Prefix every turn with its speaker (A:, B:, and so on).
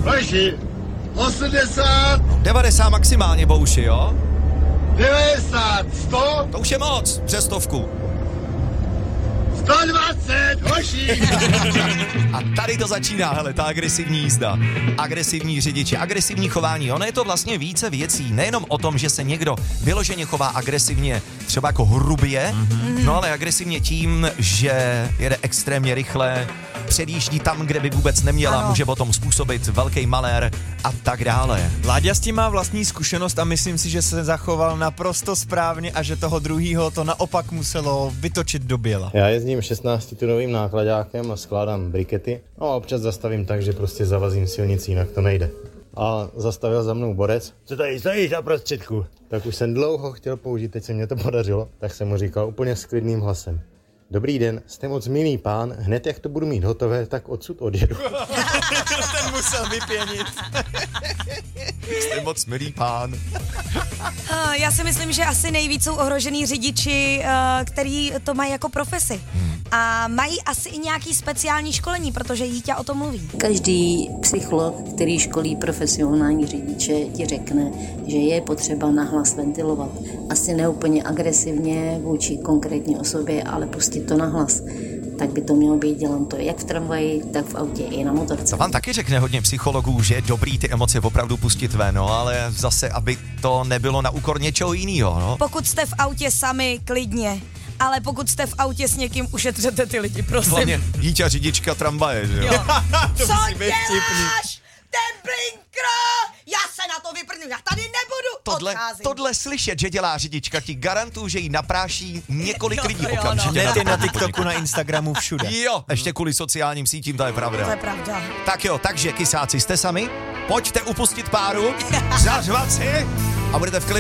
A: Hoši, 80.
B: 90 maximálně, Bouši, jo?
A: 90, 100.
B: To už je moc, přes 100.
A: 120, hoši.
B: A tady to začíná, hele, ta agresivní jízda, agresivní řidiči, agresivní chování. Ono je to vlastně více věcí, nejenom o tom, že se někdo vyloženě chová agresivně, třeba jako hrubě, no ale agresivně tím, že jede extrémně rychle, předjíždí tam, kde by vůbec neměla, ano. Může potom způsobit velký malér a tak dále.
C: Láďa s tím má vlastní zkušenost a myslím si, že se zachoval naprosto správně a že toho druhýho to naopak muselo vytočit do běla.
D: Já jezdím 16-tunovým nákladákem a skládám brikety. No a občas zastavím tak, že prostě zavazím silnici, jinak to nejde. A zastavil za mnou borec. Co tady stojíš na prostředku? Tak už jsem dlouho chtěl použít, teď se mě to podařilo, tak jsem mu říkal úplně s klidným hlasem. Dobrý den, jste moc milý pán, hned jak to budu mít hotové, tak odsud odjedu.
C: Ten musel vypěnit.
B: Jste moc milý pán.
E: Já si myslím, že asi nejvíc jsou ohrožený řidiči, který to mají jako profesi. A mají asi i nějaký speciální školení, protože Jíťa o tom mluví.
F: Každý psycholog, který školí profesionální řidiče, ti řekne, že je potřeba nahlas ventilovat. Asi neúplně agresivně vůči konkrétní osobě, ale pustit to nahlas. Tak by to mělo být dělám to jak v tramvaji, tak v autě i na motorce.
B: To vám taky řekne hodně psychologů, že je dobrý ty emoce opravdu pustit ven, no, ale zase, aby to nebylo na úkor něčeho jiného, no.
E: Pokud jste v autě sami, klidně. Ale pokud jste v autě s někým, ušetřete ty lidi, prosím.
B: Hlavně Jíťa řidička tramvaje, že jo?
E: Co děláš? Ten blinkro! Já se na to vyprnu, já tady nebudu, odcházím.
B: Tohle slyšet, že dělá řidička, ti garantuju, že jí napráší několik lidí okamžitě.
C: Hned je na TikToku, na Instagramu, všude.
B: Jo, ještě kvůli sociálním sítím, to je pravda.
E: To je pravda.
B: Tak jo, takže kysáci, jste sami? Pojďte upustit páru, zařvat si a budete v klidu.